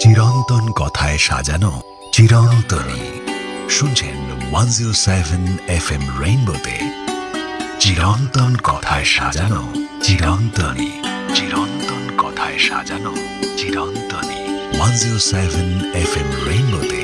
চিরন্তন কথায় সাজানো চিরন্তনী। শুনছেন 107 FM রেইনবোতে চিরন্তন কথায় সাজানো চিরন্তনী। চিরন্তন কথায় সাজানো চিরন্তনী 107 FM রেইনবোতে।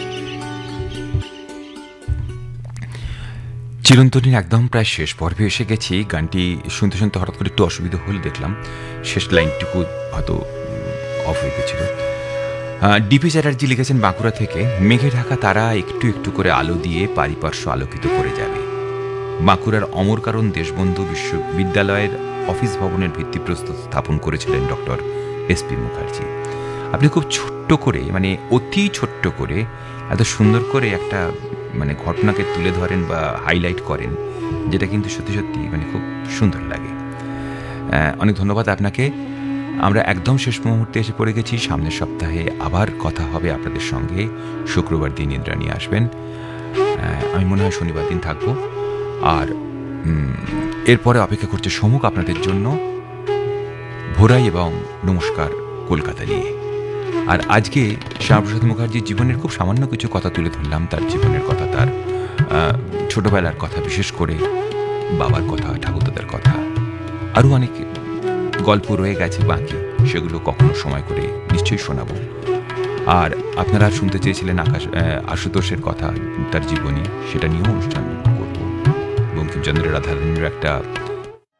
চিরন্তনীর একদম প্রায় শেষ পর্বে এসে গেছি। গানটি শুনতে শুনতে হঠাৎ করে একটু অসুবিধা হলে দেখলাম শেষ লাইনটুকু হয়তো অফ হয়ে গেছিল। ডিপি চ্যাটার্জি লিখেছেন বাঁকুড়া থেকে, মেঘে ঢাকা তারা একটু একটু করে আলো দিয়ে পারিপার্শ্ব আলোকিত করে যাবে। বাঁকুড়ার অমরকারণ দেশবন্ধু বিশ্ববিদ্যালয়ের অফিস ভবনের ভিত্তিপ্রস্তর স্থাপন করেছিলেন ডক্টর এসপি মুখার্জি। আপনি খুব ছোট্ট করে, মানে অতি ছোট্ট করে এত সুন্দর করে একটা ঘটনাকে তুলে ধরেন বা হাইলাইট করেন, যেটা কিন্তু সত্যি সত্যি খুব সুন্দর লাগে। অনেক ধন্যবাদ আপনাকে। আমরা একদম শেষ মুহূর্তে এসে পড়ে গেছি। সামনের সপ্তাহে আবার কথা হবে আপনাদের সঙ্গে। শুক্রবার দিন ইন্দ্রাণী আসবেন, আমি মনে হয় শনিবার দিন থাকবো। আর এরপরে অপেক্ষা করছে সমুখ আপনাদের জন্য ভোরাই এবং নমস্কার কলকাতা নিয়ে। আর আজকে শ্যামাপ্রসাদ মুখার্জির জীবনের খুব সামান্য কিছু কথা তুলে ধরলাম, তার জীবনের কথা, তার ছোটবেলার কথা, বিশেষ করে বাবার কথা, ঠাকুরদাদার কথা। আরও অনেক গল্প রয়ে গেছে বাকি, সেগুলো কখনো সময় করে নিশ্চয়ই শোনাবো। আর আপনারা শুনতে চেয়েছিলেন আশুতোষের কথা, তার জীবনী, সেটা নিয়েও অনুষ্ঠান করব। বঙ্কিমচন্দ্র রাধারণীর একটা